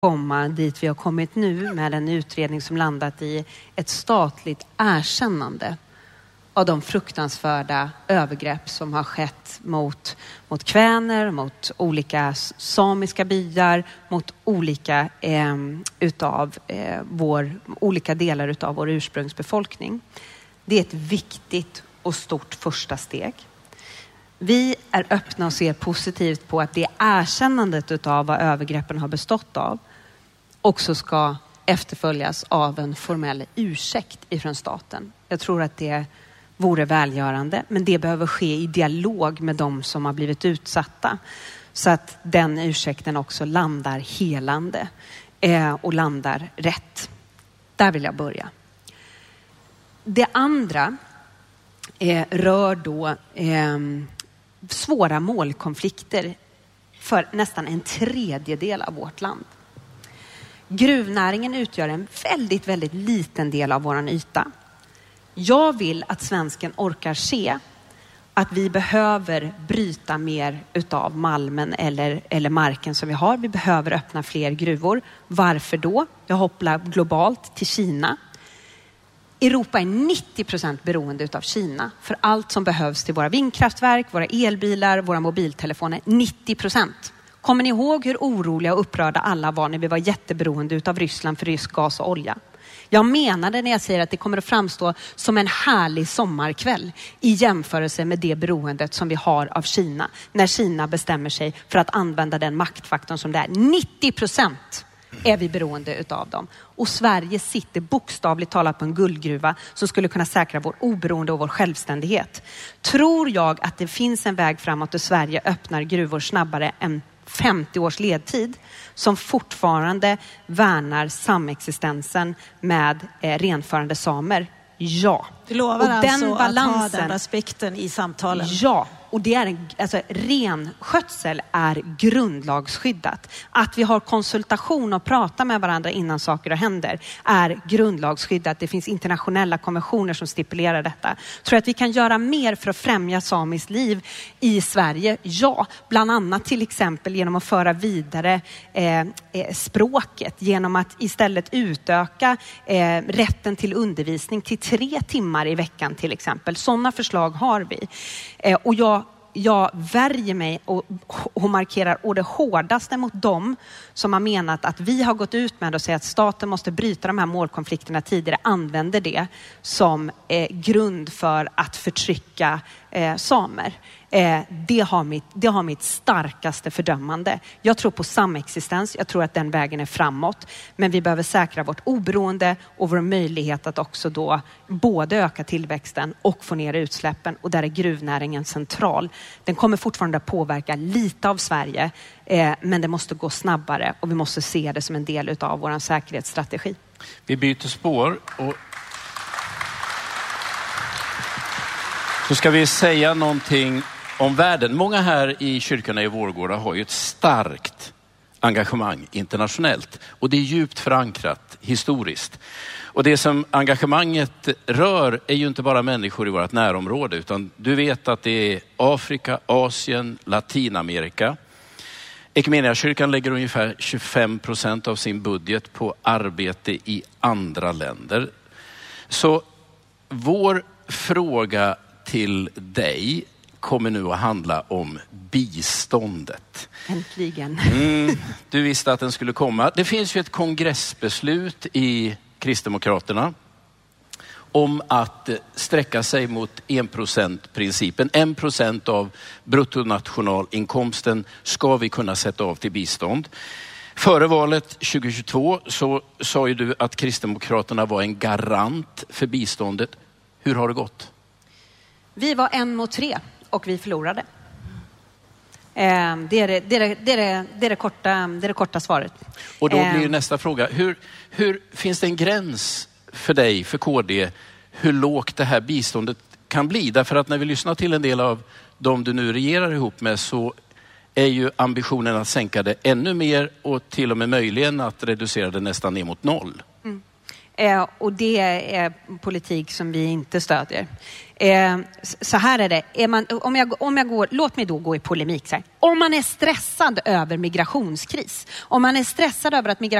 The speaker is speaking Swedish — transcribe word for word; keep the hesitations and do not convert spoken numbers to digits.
komma dit vi har kommit nu med en utredning som landat i ett statligt erkännande av de fruktansvärda övergrepp som har skett mot, mot kväner, mot olika samiska byar, mot olika, eh, utav, eh, vår, olika delar utav vår ursprungsbefolkning. Det är ett viktigt och stort första steg. Vi är öppna och ser positivt på att det erkännandet utav vad övergreppen har bestått av också ska efterföljas av en formell ursäkt ifrån staten. Jag tror att det vore välgörande, men det behöver ske i dialog med de som har blivit utsatta så att den ursäkten också landar helande eh, och landar rätt. Där vill jag börja. Det andra eh, rör då eh, svåra målkonflikter för nästan en tredjedel av vårt land. Gruvnäringen utgör en väldigt, väldigt liten del av våran yta. Jag vill att svensken orkar se att vi behöver bryta mer utav malmen eller, eller marken som vi har. Vi behöver öppna fler gruvor. Varför då? Jag hoppar globalt till Kina. Europa är nittio procent beroende utav Kina för allt som behövs till våra vindkraftverk, våra elbilar, våra mobiltelefoner. nittio procent. Kommer ni ihåg hur oroliga och upprörda alla var när vi var jätteberoende utav Ryssland för rysk gas och olja? Jag menade när jag säger att det kommer att framstå som en härlig sommarkväll i jämförelse med det beroendet som vi har av Kina. När Kina bestämmer sig för att använda den maktfaktorn som det är. nittio procent är vi beroende utav dem. Och Sverige sitter bokstavligt talat på en guldgruva som skulle kunna säkra vår oberoende och vår självständighet. Tror jag att det finns en väg framåt där Sverige öppnar gruvor snabbare än femtio års ledtid som fortfarande värnar samexistensen med eh, renförande samer? Ja. Du lovar och alltså den balansen, att ha den aspekten i samtalen? Ja. Och det är en, alltså, renskötsel är grundlagsskyddat. Att vi har konsultation och pratar med varandra innan saker händer är grundlagsskyddat. Det finns internationella konventioner som stipulerar detta. Tror att vi kan göra mer för att främja samiskt liv i Sverige? Ja, bland annat till exempel genom att föra vidare eh, språket. Genom att istället utöka eh, rätten till undervisning till tre timmar i veckan till exempel. Sådana förslag har vi. Eh, och jag Jag värjer mig och, och markerar å det hårdaste mot dem som har menat att vi har gått ut med och säger att staten måste bryta de här målkonflikterna tidigare, använder det som eh, grund för att förtrycka eh, samer. Eh, det, har mitt, det har mitt starkaste fördömande. Jag tror på samexistens, jag tror att den vägen är framåt. Men vi behöver säkra vårt oberoende och vår möjlighet att också då både öka tillväxten och få ner utsläppen. Och där är gruvnäringen central. Den kommer fortfarande att påverka lite av Sverige, eh, men det måste gå snabbare och vi måste se det som en del av vår säkerhetsstrategi. Vi byter spår och så ska vi säga någonting om världen. Många här i kyrkorna i Vårgårda har ju ett starkt engagemang internationellt och det är djupt förankrat historiskt. Och det som engagemanget rör är ju inte bara människor i vårt närområde, utan du vet att det är Afrika, Asien, Latinamerika. Ekumeniakyrkan lägger ungefär tjugofem procent av sin budget på arbete i andra länder. Så vår fråga till dig kommer nu att handla om biståndet. Äntligen. Mm, du visste att den skulle komma. Det finns ju ett kongressbeslut i Kristdemokraterna om att sträcka sig mot en procent-principen. En procent av bruttonationalinkomsten ska vi kunna sätta av till bistånd. Före valet tjugohundratjugotvå så sa ju du att Kristdemokraterna var en garant för biståndet. Hur har det gått? Vi var en mot tre och vi förlorade. Det är det, det, är det, det, är det, det, är det, korta, det är det korta svaret. Och då blir nästa fråga. Hur, hur finns det en gräns för dig, för K D, hur lågt det här biståndet kan bli? Därför att när vi lyssnar till en del av de du nu regerar ihop med så är ju ambitionen att sänka det ännu mer och till och med möjligen att reducera det nästan ner mot noll. Mm. Eh, och det är politik som vi inte stödjer. Eh, så här är det. Är man, om jag, om jag går, låt mig då gå i polemik. Så här. Om man är stressad över migrationskris, om man är stressad över att migrationen